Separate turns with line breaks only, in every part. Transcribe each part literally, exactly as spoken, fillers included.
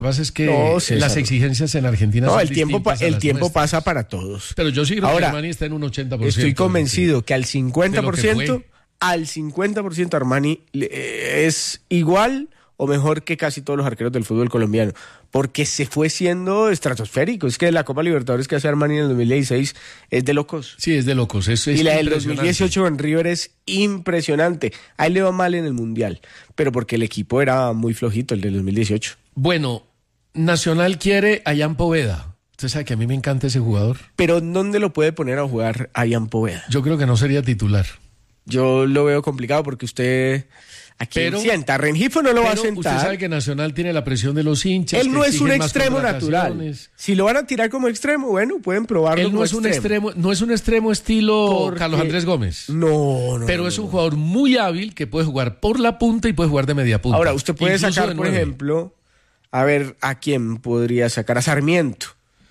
Lo que pasa es que
No, César.
las exigencias en Argentina
No,
son
el tiempo, pa-
distintas a
el
las
tiempo
nuestras.
pasa para todos.
Pero yo sí creo
Ahora,
que Armani está en un ochenta por ciento.
Estoy convencido que al cincuenta por ciento,
de lo que fue.
al cincuenta por ciento Armani eh, es igual o mejor que casi todos los arqueros del fútbol colombiano, porque se fue siendo estratosférico. Es que la Copa Libertadores que hace Armani en el dos mil dieciséis es de locos.
Sí, es de locos. Es, es
Y la del dos mil
impresionante.
dieciocho en River es impresionante. A él le va mal en el Mundial, pero porque el equipo era muy flojito, el del dos mil dieciocho.
Bueno, Nacional quiere a Jan Poveda. Usted sabe que a mí me encanta ese jugador.
Pero ¿dónde lo puede poner a jugar a Ian Poveda?
Yo creo que no sería titular.
Yo lo veo complicado porque usted... ¿A quién
Pero-
sienta? Rengifo no lo va a
Pero
sentar.
usted sabe que Nacional tiene la presión de los hinchas.
Él
que
no es un
exigen más
extremo natural.
contrataciones.
Si lo van a tirar como extremo, bueno, pueden probarlo
Él no
como
es un extremo, no es un extremo estilo
Porque-
Carlos Andrés Gómez.
No, no.
Pero
no,
es un
no.
jugador muy hábil que puede jugar por la punta y puede jugar de media punta.
Ahora, usted puede
Incluso
sacar,
de
por
nueve.
ejemplo, a ver, ¿a quién podría sacar? A Sarmiento.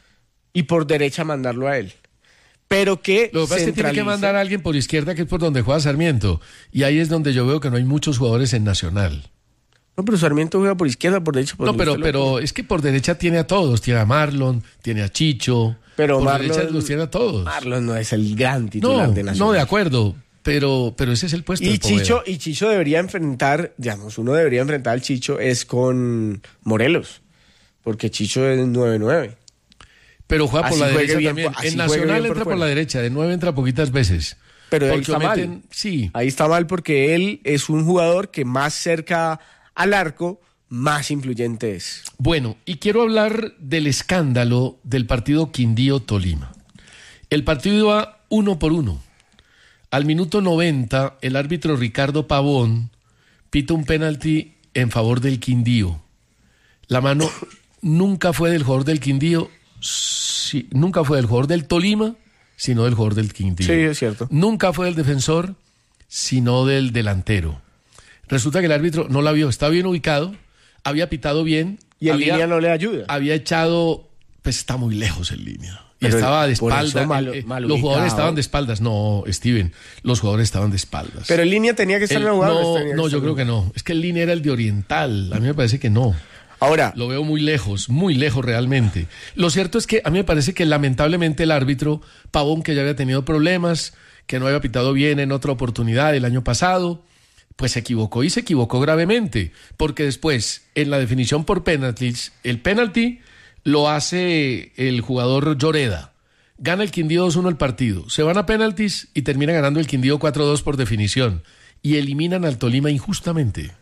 Y por derecha mandarlo a él. Pero que
Lo que pasa es que tiene que
centralice.
mandar a alguien por izquierda, que es por donde juega Sarmiento. Y ahí es donde yo veo que no hay muchos jugadores en Nacional.
No, pero Sarmiento juega por izquierda, por derecha. Por
No,
donde
pero,
usted lo
pero
ponga.
es que por derecha tiene a todos. Tiene a Marlon, tiene a Chicho.
Pero
por
Marlon-
derecha los tiene a todos.
Marlon no es el gran titular
no,
de Nacional.
no, de acuerdo. Pero, pero ese es el puesto
Y
de Poveda.
Chicho, y Chicho debería enfrentar, digamos, uno debería enfrentar al Chicho es con Morelos. Porque Chicho es nueve nueve.
Pero juega por
Así
la
juegue
derecha
bien
también.
por- así
En
juegue
Nacional
bien por
entra por,
fuera.
la derecha, de nueve entra poquitas veces.
Pero ahí
Porque
está mal.
meten- Sí.
Ahí está mal porque él es un jugador que más cerca al arco, más influyente es.
Bueno, y quiero hablar del escándalo del partido Quindío-Tolima. El partido iba uno por uno. Al minuto noventa, el árbitro Ricardo Pavón pita un penalti en favor del Quindío. La mano nunca fue del jugador del Quindío, sí, nunca fue del jugador del Tolima, sino del jugador del Quindío.
Sí, es cierto.
Nunca fue del defensor, sino del delantero. Resulta que el árbitro no la vio, estaba bien ubicado, había pitado bien.
Y en
había,
línea no le ayuda.
había echado, pues está muy lejos en línea. Y
Pero
estaba de
por eso
espaldas.
mal-
eh, eh,
mal
los jugadores
ubicado.
estaban de espaldas. No, Steven, los jugadores estaban de espaldas.
Pero en línea tenía que estar
El-
en la jugada.
no,
tenía
no,
estar
yo
en
creo
la
que no. Es que el línea era el de Oriental. A mí me parece que no.
Ahora,
Lo veo muy lejos, muy lejos realmente. Lo cierto es que a mí me parece que lamentablemente el árbitro, Pavón, que ya había tenido problemas, que no había pitado bien en otra oportunidad el año pasado, pues se equivocó y se equivocó gravemente, porque después, en la definición por penaltis, el penalti lo hace el jugador Lloreda. Gana el Quindío dos uno el partido. Se van a penaltis y termina ganando el Quindío cuatro dos por definición. Y eliminan al Tolima injustamente.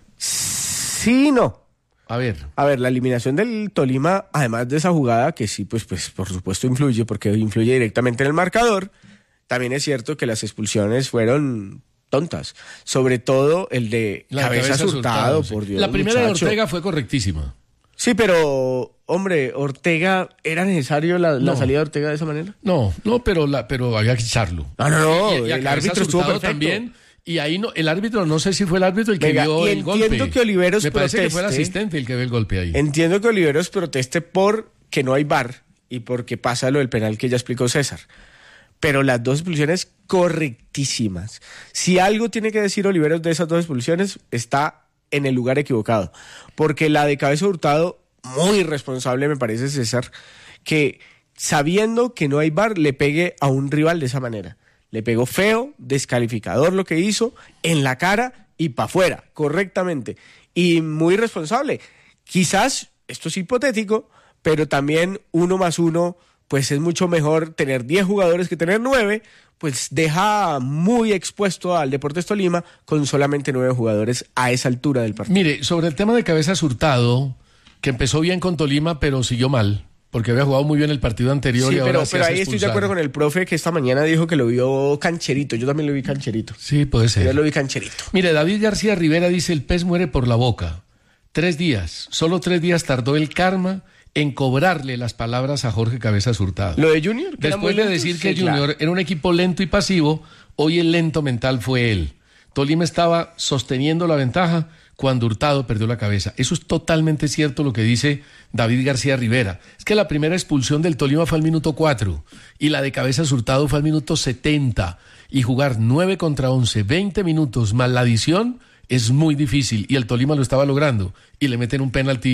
sí, no.
A ver,
A ver, la eliminación del Tolima, además de esa jugada, que sí, pues, pues por supuesto influye, porque influye directamente en el marcador, también es cierto que las expulsiones fueron tontas. Sobre todo el de
la
cabeza,
cabeza
Hurtado,
sí.
por Dios.
La primera
muchacho.
de Ortega fue correctísima.
Sí, pero, hombre, Ortega, ¿era necesario la, la
No.
salida de Ortega de esa manera?
No, no, pero la, pero había que echarlo.
No, no, no,
Y, y a
el
Cabezas
árbitro estuvo
Hurtado
perfecto.
también. Y ahí no, el árbitro, no sé si fue el árbitro el que
Venga,
vio
y
el golpe.
entiendo que Oliveros
Me parece que fue el
proteste.
asistente el que ve el golpe ahí.
Entiendo que Oliveros proteste porque no hay V A R y porque pasa lo del penal que ya explicó César. Pero las dos expulsiones correctísimas. Si algo tiene que decir Oliveros de esas dos expulsiones, está en el lugar equivocado. Porque la de Cabeza Hurtado, muy irresponsable me parece, César, que sabiendo que no hay V A R, le pegue a un rival de esa manera. Le pegó feo, descalificador lo que hizo, en la cara y para afuera, correctamente. Y muy responsable. Quizás, esto es hipotético, pero también uno más uno, pues es mucho mejor tener diez jugadores que tener nueve, pues deja muy expuesto al Deportes Tolima con solamente nueve jugadores a esa altura del partido.
Mire, sobre el tema de Cabezas Hurtado, que empezó bien con Tolima, pero siguió mal, porque había jugado muy bien el partido anterior.
Sí,
y ahora
pero,
se
pero
hace
ahí estoy de
expulsar.
acuerdo con el profe que esta mañana dijo que lo vio cancherito. Yo también lo vi cancherito.
Sí, puede ser.
Yo lo vi cancherito.
Mire, David García Rivera dice: el pez muere por la boca. Tres días, solo tres días tardó el karma en cobrarle las palabras a Jorge Cabezas Hurtado.
Lo de Junior. que era
Después
muy
de
lento,
decir que
sí,
Junior
claro.
era un equipo lento y pasivo, hoy el lento mental fue él. Tolima estaba sosteniendo la ventaja cuando Hurtado perdió la cabeza. Eso es totalmente cierto lo que dice David García Rivera. Es que la primera expulsión del Tolima fue al minuto cuatro y la de Cabezas Hurtado fue al minuto setenta. Y jugar nueve contra once, veinte minutos más la adición es muy difícil y el Tolima lo estaba logrando y le meten un penalti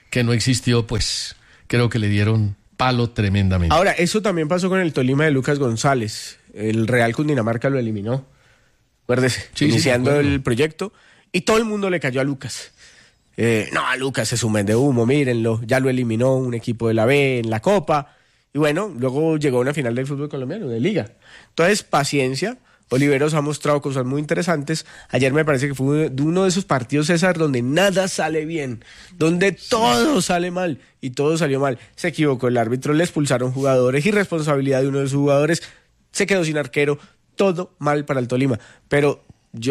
que no existió, pues creo que le dieron palo tremendamente.
Ahora, eso también pasó con el Tolima de Lucas González. El Real Cundinamarca lo eliminó. Acuérdese,
Sí,
iniciando
sí,
el proyecto. Y todo el mundo le cayó a Lucas. Eh, no, a Lucas es un vende humo, mírenlo. Ya lo eliminó un equipo de la B en la Copa. Y bueno, luego llegó a una final del fútbol colombiano, de Liga. Entonces, paciencia. Oliveros ha mostrado cosas muy interesantes. Ayer me parece que fue uno de esos partidos, César, donde nada sale bien, donde todo sale mal y todo salió mal. Se equivocó el árbitro, le expulsaron jugadores, irresponsabilidad de uno de los jugadores, se quedó sin arquero, todo mal para el Tolima. Pero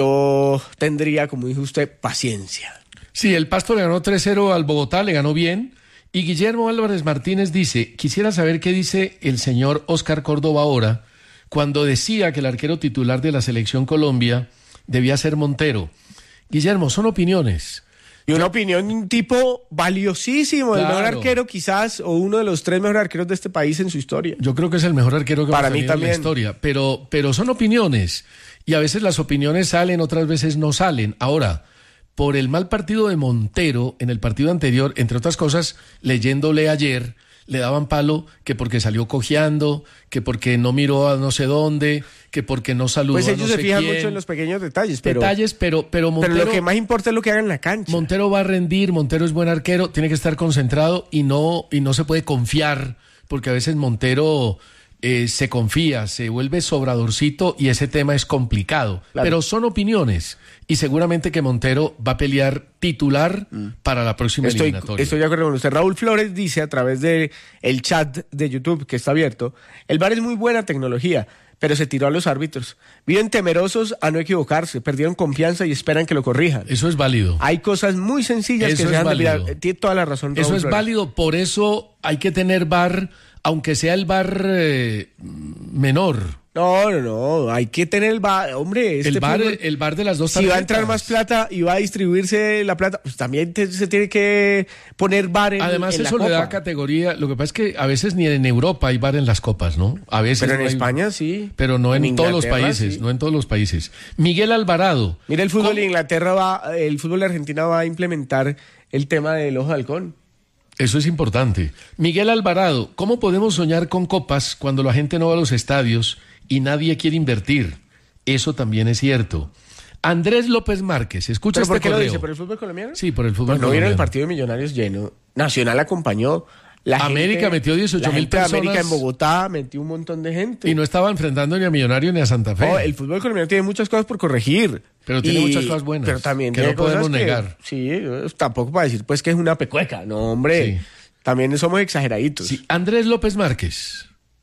yo tendría, como dijo usted, paciencia.
Sí, el Pasto le ganó tres cero al Bogotá, le ganó bien. Y Guillermo Álvarez Martínez dice, quisiera saber qué dice el señor Oscar Córdoba ahora, cuando decía que el arquero titular de la Selección Colombia debía ser Montero. Guillermo, son opiniones.
Y una opinión de un tipo valiosísimo,
Claro.
el mejor arquero quizás, o uno de los tres mejores arqueros de este país en su historia.
Yo creo que es el mejor arquero que
Para
hemos
mí
tenido en la
también.
historia, pero, pero son opiniones. Y a veces las opiniones salen, otras veces no salen. Ahora, por el mal partido de Montero en el partido anterior, entre otras cosas, leyéndole ayer, le daban palo que porque salió cojeando, que porque no miró a no sé dónde, que porque no saludó
Pues
a
ellos
no
se
sé
fijan
quién.
mucho en los pequeños detalles, pero,
Detalles, pero, pero Montero...
pero lo que más importa es lo que hagan en la cancha.
Montero va a rendir, Montero es buen arquero, tiene que estar concentrado y no, y no se puede confiar, porque a veces Montero eh, se confía, se vuelve sobradorcito y ese tema es complicado.
Claro.
Pero son opiniones y seguramente que Montero va a pelear titular mm. para la próxima
estoy,
eliminatoria.
Estoy de acuerdo con usted. Raúl Flores dice a través de el chat de YouTube que está abierto, el V A R es muy buena tecnología, pero se tiró a los árbitros. Viven temerosos a no equivocarse, perdieron confianza y esperan que lo corrijan.
Eso es válido.
Hay cosas muy sencillas
Eso
que se
es
han de mirar.
válido.
Tiene toda la razón, Raúl
Eso es
Flores.
válido, por eso hay que tener V A R, aunque sea el V A R eh, menor.
No, no, no, hay que tener el V A R, hombre. Este
el, V A R,
fútbol,
el V A R de las dos
si
tarjetas.
va a entrar más plata y va a distribuirse la plata, pues también te- se tiene que poner V A R en,
Además,
en
eso
la
le da
Copa.
categoría. Lo que pasa es que a veces ni en Europa hay V A R en las copas, ¿no? A veces
Pero en
no hay-
España sí.
Pero no en,
En
todos los
Inglaterra,
países,
sí.
no en todos los países. Miguel Alvarado.
Mira, el fútbol
¿Cómo?
de Inglaterra va, el fútbol de Argentina va a implementar el tema del ojo de halcón.
Eso es importante. Miguel Alvarado, ¿cómo podemos soñar con copas cuando la gente no va a los estadios y nadie quiere invertir? Eso también es cierto. Andrés López Márquez, escucha
¿Pero
este
por qué lo
correo.
dice? ¿Por el fútbol colombiano?
Sí, por el fútbol
Pues no vieron el
colombiano.
partido de Millonarios lleno. Nacional acompañó. La
América
gente-
metió dieciocho
la
mil
gente de América
personas.
en Bogotá metió un montón de gente.
Y no estaba enfrentando ni a Millonario ni a Santa Fe.
No, el fútbol colombiano tiene muchas cosas por corregir.
Pero tiene muchas cosas buenas,
Pero también
que
tiene
no podemos
cosas que-
negar.
Sí, tampoco para decir pues que es una pecueca. No, hombre.
Sí.
También somos exageraditos.
Sí, Andrés López Márquez.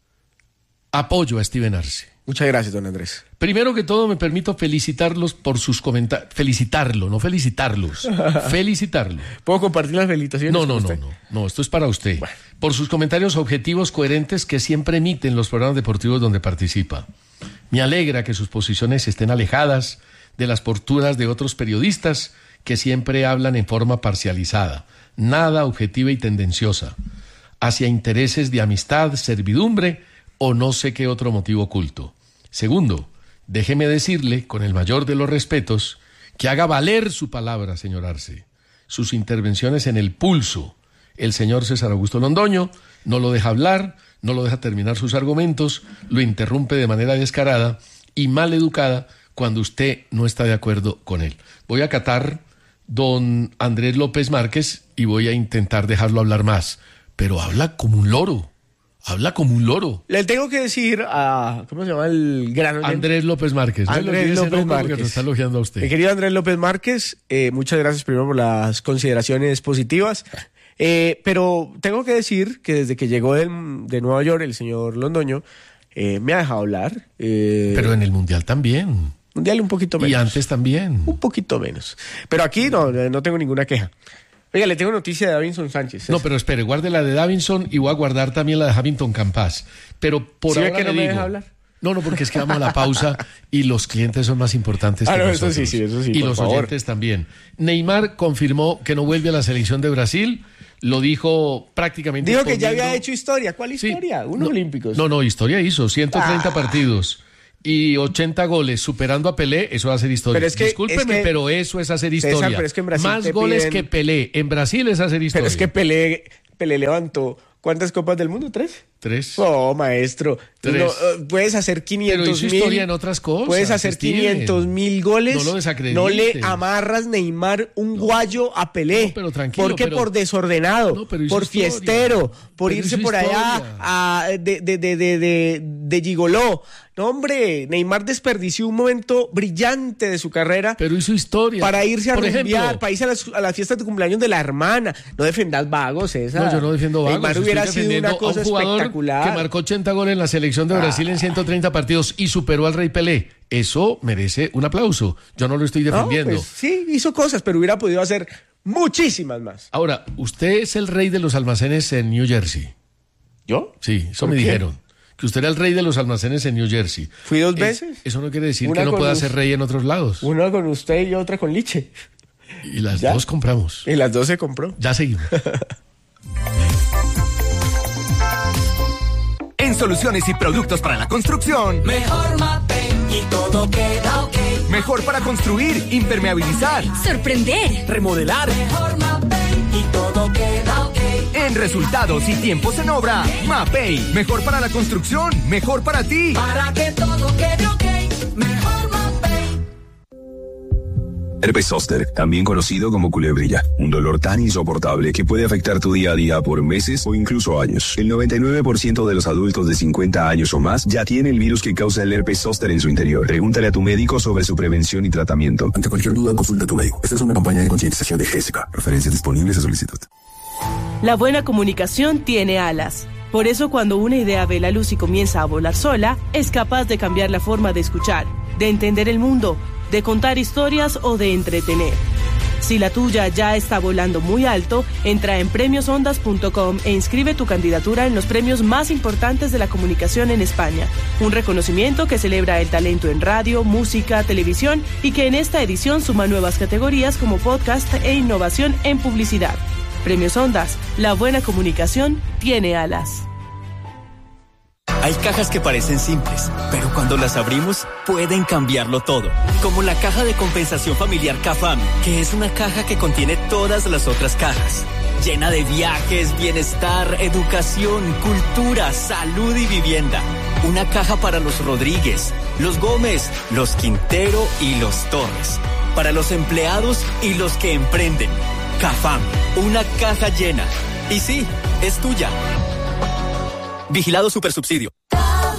Apoyo a Steven Arce.
Muchas gracias, don Andrés.
Primero que todo, me permito felicitarlos por sus comentarios. Felicitarlo, no felicitarlos. Felicitarlo.
¿Puedo compartir las felicitaciones
No,
con
no, no,
usted?
no. No, esto es para usted.
Bueno.
Por sus comentarios objetivos, coherentes, que siempre emiten los programas deportivos donde participa. Me alegra que sus posiciones estén alejadas de las posturas de otros periodistas que siempre hablan en forma parcializada, nada objetiva y tendenciosa, hacia intereses de amistad, servidumbre o no sé qué otro motivo oculto. Segundo, déjeme decirle, con el mayor de los respetos, que haga valer su palabra, señor Arce, sus intervenciones en el pulso. El señor César Augusto Londoño no lo deja hablar, no lo deja terminar sus argumentos, lo interrumpe de manera descarada y mal educada cuando usted no está de acuerdo con él. Voy a acatar don Andrés López Márquez y voy a intentar dejarlo hablar más, pero habla como un loro, habla como un loro.
Le tengo que decir a... ¿Cómo se llama el gran oyente?
Andrés López Márquez. No le
Andrés
olvide ese
López
nombre porque
Márquez.
lo está elogiando a usted.
Mi querido Andrés López Márquez, eh, muchas gracias primero por las consideraciones positivas. Eh, pero tengo que decir que desde que llegó del- de Nueva York el señor Londoño, eh, me ha dejado hablar. Eh,
Pero en el Mundial también.
Mundial un poquito menos.
Y antes también.
Un poquito menos. Pero aquí no, no tengo ninguna queja. Oiga, le tengo noticia de Davinson Sánchez.
No, pero espere, guarde la de Davinson y voy a guardar también la de Hamilton Campas. Pero por
¿Sí ve
ahora
que no
le
me
digo-
deja hablar?
No, no, porque es que vamos a la pausa y los clientes son más importantes
Ah,
que
no, eso
nosotros.
sí, sí, eso sí,
Y
por
los
favor.
oyentes también. Neymar confirmó que no vuelve a la selección de Brasil. Lo dijo prácticamente.
Dijo que ya
poniendo-
había hecho historia. ¿Cuál
Sí,
historia? Unos
no,
Olímpicos.
No, no, historia hizo, ciento treinta
Ah.
partidos. y ochenta goles superando a Pelé, eso es hacer historia.
Pero es que,
Discúlpeme,
es que,
pero eso es hacer historia.
César, pero es que en Brasil
Más
te
goles
piden...
que Pelé. En Brasil es hacer historia.
Pero es que Pelé, Pelé levantó... ¿Cuántas copas del mundo? ¿Tres?
Tres.
Oh, maestro.
Tres.
No, uh, puedes hacer quinientos
mil.
historia
en otras cosas.
Puedes hacer quinientos mil goles.
No lo desacredites.
No le amarras, Neymar, un no. guayo a Pelé.
No, pero tranquilo.
Porque
pero...
por desordenado,
no, pero
por
historia.
fiestero, por
pero
irse por allá a, de, de, de, de, de, de gigoló. No, hombre, Neymar desperdició un momento brillante de su carrera.
Pero hizo historia.
Para irse a
por
rumbear,
ejemplo,
para irse a las, a las fiestas de cumpleaños de la hermana. No defendas vagos, esa.
No, yo no defiendo vagos.
Neymar hubiera sido una cosa
a un jugador
espectacular.
Que marcó ochenta goles en la selección de Brasil ah. en ciento treinta partidos y superó al Rey Pelé. Eso merece un aplauso. Yo no lo estoy defendiendo.
No, pues, sí, hizo cosas, pero hubiera podido hacer muchísimas más.
Ahora, usted es el rey de los almacenes en New Jersey.
¿Yo?
Sí, eso me qué? dijeron. Que usted era el rey de los almacenes en New Jersey.
¿Fui dos veces?
Es, eso no quiere decir una que no pueda ser rey en otros lados.
Una con usted y otra con Liche.
Y las ¿Ya? dos compramos.
Y las dos se compró.
Ya seguimos.
En soluciones y productos para la construcción.
Mejor Mapei y todo queda ok.
Mejor para construir, impermeabilizar,
sorprender,
remodelar.
Mejor Mapei y todo queda ok.
En resultados y tiempos en obra, Mapei. Mejor para la construcción, mejor para ti.
Para que todo quede ok, mejor Mapei.
Herpes zóster, también conocido como culebrilla, un dolor tan insoportable que puede afectar tu día a día por meses o incluso años. El noventa y nueve por ciento de los adultos de cincuenta años o más ya tiene el virus que causa el herpes zóster en su interior. Pregúntale a tu médico sobre su prevención y tratamiento.
Ante cualquier duda, consulta a tu médico. Esta es una campaña de concientización de Gésica. Referencias disponibles a solicitud.
La buena comunicación tiene alas. Por eso, cuando una idea ve la luz y comienza a volar sola, es capaz de cambiar la forma de escuchar, de entender el mundo, de contar historias o de entretener. Si la tuya ya está volando muy alto, entra en premios ondas punto com e inscribe tu candidatura en los premios más importantes de la comunicación en España. Un reconocimiento que celebra el talento en radio, música, televisión y que en esta edición suma nuevas categorías como podcast e innovación en publicidad. Premios Ondas, la buena comunicación tiene alas.
Hay cajas que parecen simples, pero cuando las abrimos pueden cambiarlo todo. Como la caja de compensación familiar CAFAM, que es una caja que contiene todas las otras cajas. Llena de viajes, bienestar, educación, cultura, salud y vivienda. Una caja para los Rodríguez, los Gómez, los Quintero y los Torres. Para los empleados y los que emprenden. CAFAM, una caja llena. Y sí, es tuya. Vigilado Supersubsidio.